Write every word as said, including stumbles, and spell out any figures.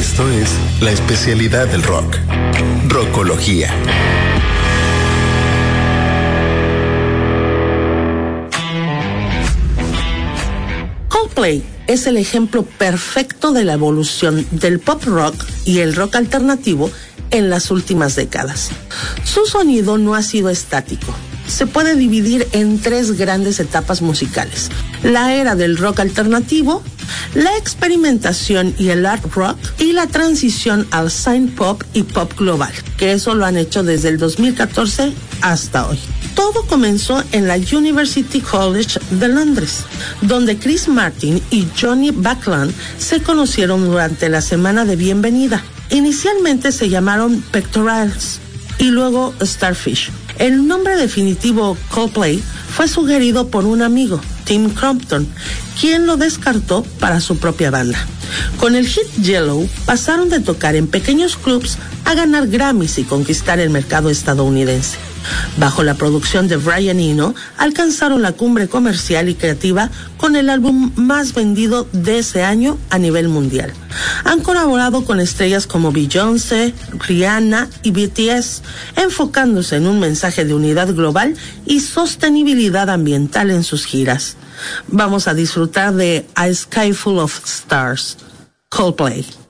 Esto es la especialidad del rock, Rockología. Coldplay es el ejemplo perfecto de la evolución del pop rock y el rock alternativo en las últimas décadas. Su sonido no ha sido estático. Se puede dividir en tres grandes etapas musicales: la era del rock alternativo, la experimentación y el art rock, y la transición al synth pop y pop global, que eso lo han hecho desde el dos mil catorce hasta hoy. Todo comenzó en la University College de Londres, donde Chris Martin y Johnny Buckland se conocieron durante la semana de bienvenida. Inicialmente se llamaron Pectorals y luego Starfish. El nombre definitivo Coldplay fue sugerido por un amigo, Tim Crompton, quien lo descartó para su propia banda. Con el hit Yellow pasaron de tocar en pequeños clubs a ganar Grammys y conquistar el mercado estadounidense. Bajo la producción de Brian Eno, alcanzaron la cumbre comercial y creativa con el álbum más vendido de ese año a nivel mundial. Han colaborado con estrellas como Beyoncé, Rihanna y B T S, enfocándose en un mensaje de unidad global y sostenibilidad ambiental en sus giras. Vamos a disfrutar de A Sky Full of Stars, Coldplay.